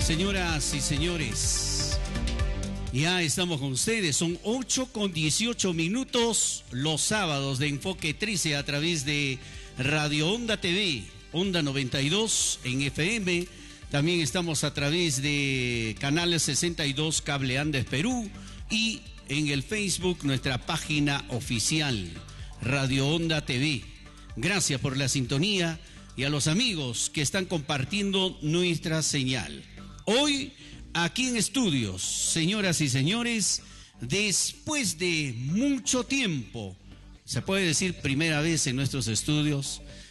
Señoras y señores, ya estamos con ustedes. Son 8:18 los sábados de Enfoque 13 a través de Radio Onda TV, Onda 92 en FM. También estamos a través de Canales 62 Cable Andes Perú y en el Facebook nuestra página oficial Radio Onda TV. Gracias por la sintonía y a los amigos que están compartiendo nuestra señal. Hoy, aquí en estudios, señoras y señores, después de mucho tiempo, se puede decir primera vez en nuestros estudios,